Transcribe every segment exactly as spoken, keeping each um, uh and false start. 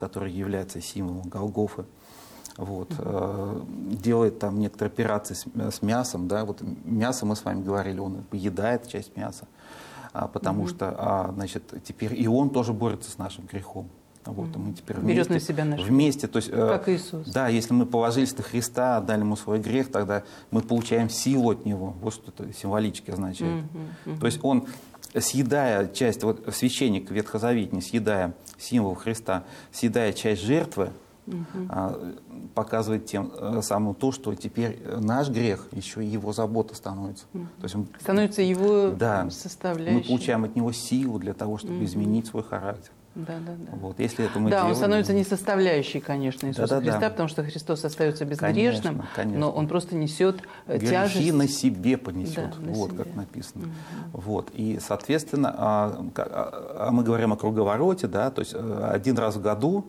который является символом Голгофы. Вот, э, делает там некоторые операции с, с мясом, да, вот мясо, мы с вами говорили, он поедает часть мяса, а, потому mm-hmm. что, а, значит, теперь и он тоже борется с нашим грехом. Вот, mm-hmm. мы теперь вместе, берет на себя наш вместе, то есть, э, как Иисус. Да, если мы положились на Христа, отдали Ему свой грех, тогда мы получаем силу от Него. Вот что это символически означает. Mm-hmm. Mm-hmm. То есть он, съедая часть, вот священник ветхозаветний, съедая символ Христа, съедая часть жертвы, Uh-huh. показывает тем самым то, что теперь наш грех еще и его забота становится. Uh-huh. То есть он, становится его да, составляющей. Мы получаем от него силу для того, чтобы uh-huh. изменить свой характер. Да, да, да. Вот, если это мы да, делаем, он становится не составляющей, конечно, Иисуса да, да, Христа, да. потому что Христос остается безгрешным, конечно, конечно. но он просто несет грехи тяжесть. на себе понесет, да, на вот себе. Как написано. Угу. Вот, и, соответственно, а, а мы говорим о круговороте, да, то есть один раз в году.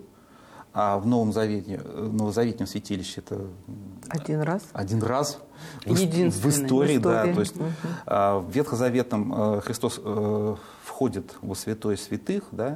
А в Новом Завете, в Новозаветнем святилище это один раз, один раз в, в, истории, в истории, да, то есть угу. а, в Ветхозаветном Христос а, входит во святое святых, да,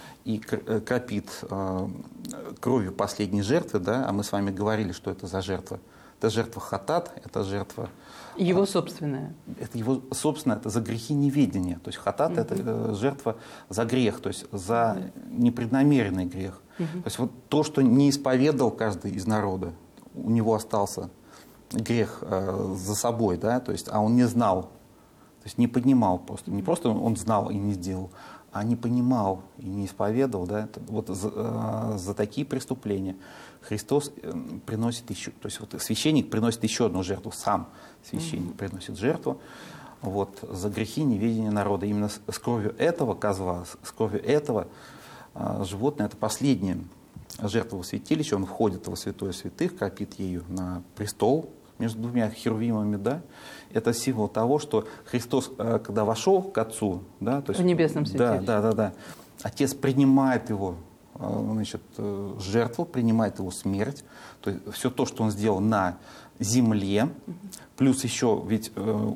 и кропит а, кровью последней жертвы, да, а мы с вами говорили, что это за жертва. Это жертва хатат, это жертва... Его собственная. Это его собственное, это за грехи неведения. То есть хатат угу. это жертва за грех, то есть за непреднамеренный грех. Угу. То есть вот то, что не исповедал каждый из народа, у него остался грех э, за собой, да, то есть, а он не знал, то есть не понимал просто, не просто он знал и не сделал, а не понимал и не исповедовал, да, это, вот за, э, за такие преступления Христос приносит еще, то есть вот священник приносит еще одну жертву, сам священник mm-hmm. приносит жертву, вот, за грехи неведения народа. Именно с, с кровью этого козла, с, с кровью этого а, животное, это последняя жертва во святилище, он входит во святое святых, кропит ею на престол между двумя херувимами, да, это символ того, что Христос, когда вошел к Отцу, да, то есть, в небесном святилище. Да, да, да, да, Отец принимает его, значит, жертву, принимает его смерть, то есть все то, что он сделал на земле, плюс еще ведь э,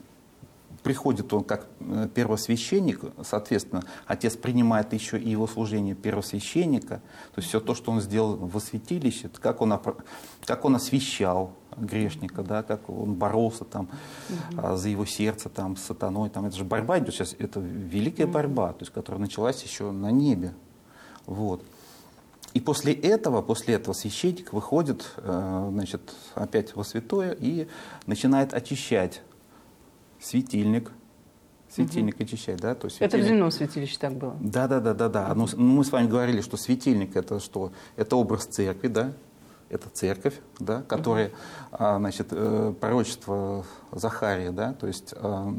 приходит он как первосвященник, соответственно, Отец принимает еще и его служение первосвященника, то есть все то, что он сделал во святилище, как он, как он освящал грешника, да, как он боролся там угу. за его сердце там, с сатаной, там, это же борьба идет сейчас, это великая угу. борьба, то есть, которая началась еще на небе. Вот. И после этого, после этого священник выходит, значит, опять во святое и начинает очищать светильник. Светильник угу. очищать, да? То есть светильник... Это в земном святилище так было? Да, да, да, да, да. Но мы с вами говорили, что светильник это что? Это образ церкви, да? Это церковь, да, которая, угу. значит, пророчество Захария, да, то есть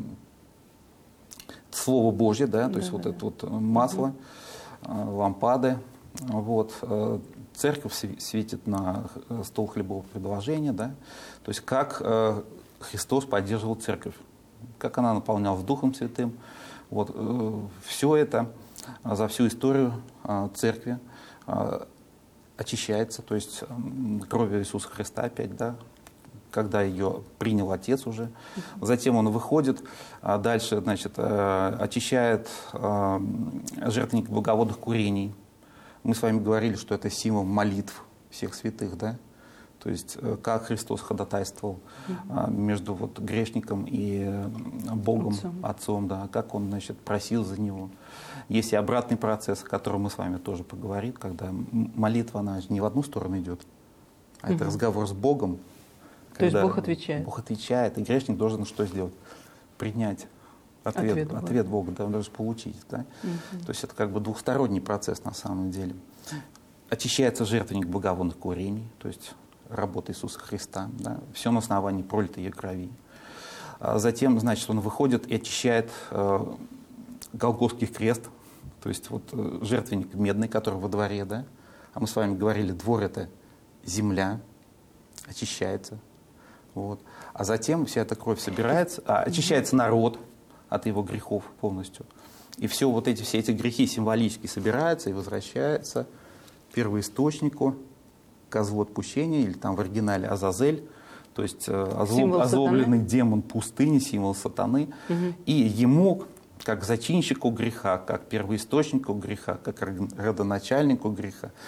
Слово Божье, да, то да, есть да, вот да. это вот масло, угу. лампады. Вот, церковь светит на стол хлебового предложения, да, то есть как Христос поддерживал церковь, как она наполнялась Духом Святым. Вот, все это за всю историю церкви очищается, то есть кровью Иисуса Христа опять, да, когда ее принял Отец уже. Затем он выходит, а дальше, значит, очищает жертвенник благовонных курений. Мы с вами говорили, что это символ молитв всех святых, да? То есть как Христос ходатайствовал угу. между вот грешником и Богом, Отцом, Отцом, да, как Он, значит, просил за него. Есть и обратный процесс, о котором мы с вами тоже поговорим, когда молитва, она не в одну сторону идет, а угу. это разговор с Богом. То есть Бог отвечает. Бог отвечает, и грешник должен что сделать? Принять ответ, ответ, Бога. ответ Бога, да, он должен получить. Да? Угу. То есть это как бы двухсторонний процесс на самом деле. Очищается жертвенник благовонных курений, то есть работа Иисуса Христа, да? Все на основании пролитой ее крови. А затем, значит, он выходит и очищает э, Голгофский крест, то есть вот э, жертвенник медный, который во дворе, да? А мы с вами говорили, двор — это земля, очищается. Вот. А затем вся эта кровь собирается, а, очищается народ от его грехов полностью. И все вот эти, все эти грехи символически собираются и возвращаются к первоисточнику, козлу отпущения, или там в оригинале Азазель, то есть озлоб, озлобленный демон пустыни, символ сатаны. Угу. И ему, как зачинщику греха, как первоисточнику греха, как родоначальнику греха,